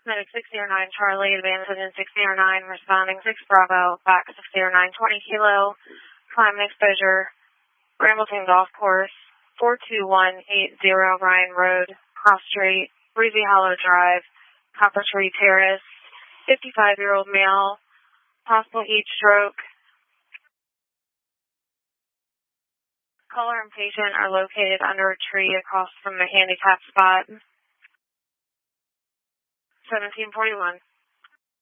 Medic 609 Charlie, advancing in 609, responding 6 Bravo, back 609, 20 Kilo, climate exposure, Brambleton Golf Course, 42180 Ryan Road, Cross Street, Breezy Hollow Drive, Copper Tree Terrace, 55-year-old male, possible heat stroke. Caller and patient are located under a tree across from the handicap spot. 1741.